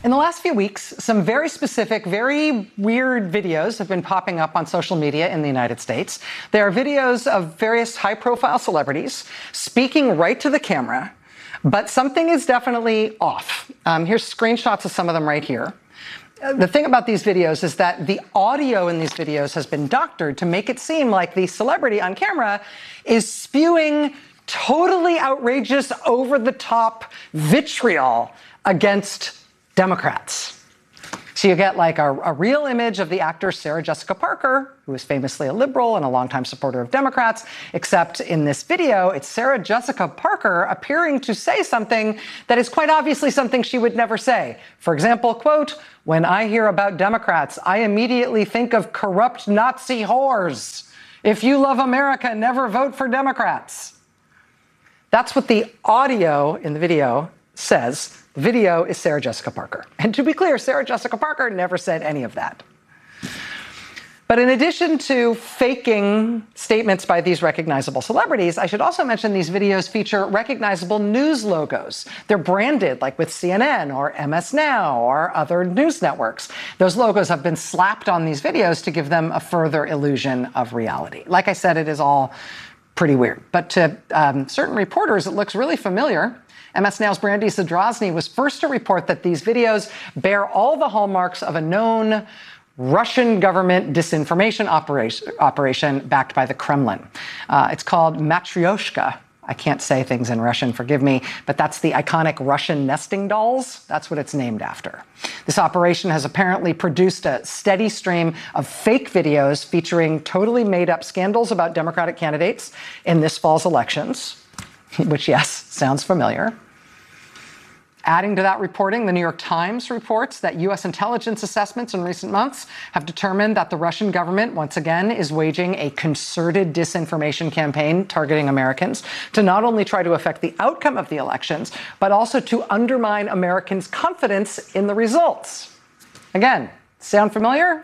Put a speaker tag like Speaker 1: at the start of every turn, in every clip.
Speaker 1: In the last few weeks, some very specific, very weird videos have been popping up on social media in the United States. They are videos of various high-profile celebrities speaking right to the camera, but something is definitely off. Here's screenshots of some of them right here. The thing about these videos is that the audio in these videos has been doctored to make it seem like the celebrity on camera is spewing totally outrageous, over-the-top vitriol against Democrats. So you get like a real image of the actor Sarah Jessica Parker, who is famously a liberal and a longtime supporter of Democrats, except in this video, it's Sarah Jessica Parker appearing to say something that is quite obviously something she would never say. For example, quote, "When I hear about Democrats, I immediately think of corrupt Nazi whores. If you love America, never vote for Democrats." That's what the audio in the video says. The video is Sarah Jessica Parker. And to be clear, Sarah Jessica Parker never said any of that. But in addition to faking statements by these recognizable celebrities, I should also mention these videos feature recognizable news logos. They're branded like with CNN or MS Now or other news networks. Those logos have been slapped on these videos to give them a further illusion of reality. Like I said, it is all pretty weird. But to certain reporters, it looks really familiar. MS Now's Brandy Zadrozny was first to report that these videos bear all the hallmarks of a known Russian government disinformation operation backed by the Kremlin. It's called Matryoshka. I can't say things in Russian, forgive me, but that's the iconic Russian nesting dolls. That's what it's named after. This operation has apparently produced a steady stream of fake videos featuring totally made-up scandals about Democratic candidates in this fall's elections, which, yes, sounds familiar. Adding to that reporting, the New York Times reports that U.S. intelligence assessments in recent months have determined that the Russian government, once again, is waging a concerted disinformation campaign targeting Americans to not only try to affect the outcome of the elections, but also to undermine Americans' confidence in the results. Again, sound familiar?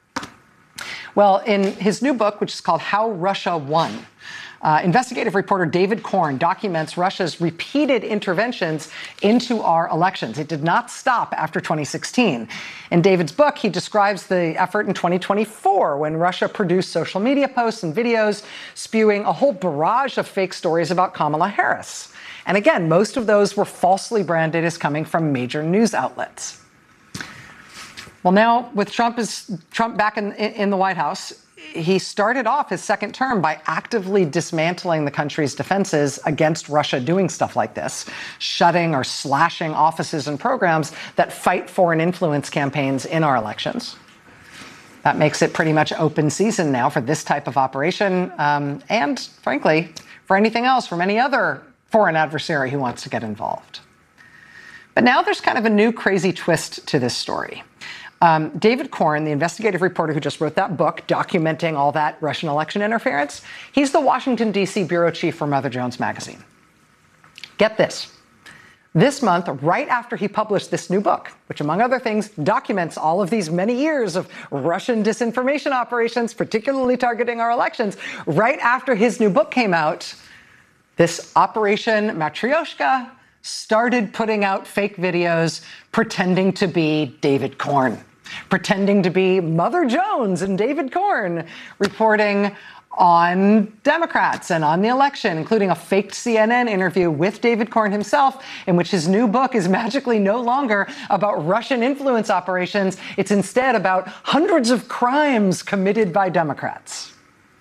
Speaker 1: Well, in his new book, which is called How Russia Won, investigative reporter David Corn documents Russia's repeated interventions into our elections. It did not stop after 2016. In David's book, he describes the effort in 2024 when Russia produced social media posts and videos spewing a whole barrage of fake stories about Kamala Harris. And again, most of those were falsely branded as coming from major news outlets. Well, now with Trump back in the White House, he started off his second term by actively dismantling the country's defenses against Russia doing stuff like this, shutting or slashing offices and programs that fight foreign influence campaigns in our elections. That makes it pretty much open season now for this type of operation, and frankly, for anything else from any other foreign adversary who wants to get involved. But now there's kind of a new crazy twist to this story. David Corn, the investigative reporter who just wrote that book documenting all that Russian election interference, he's the Washington, D.C. bureau chief for Mother Jones Magazine. Get this. This month, right after he published this new book, which among other things documents all of these many years of Russian disinformation operations, particularly targeting our elections, right after his new book came out, this Operation Matryoshka started putting out fake videos pretending to be David Corn, pretending to be Mother Jones and David Corn, reporting on Democrats and on the election, including a faked CNN interview with David Corn himself, in which his new book is magically no longer about Russian influence operations. It's instead about hundreds of crimes committed by Democrats.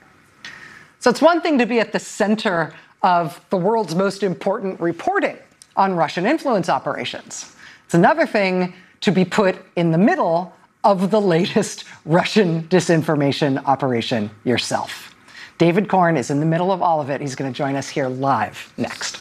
Speaker 1: So it's one thing to be at the center of the world's most important reporting on Russian influence operations. It's another thing to be put in the middle of the latest Russian disinformation operation yourself. David Corn is in the middle of all of it. He's going to join us here live next.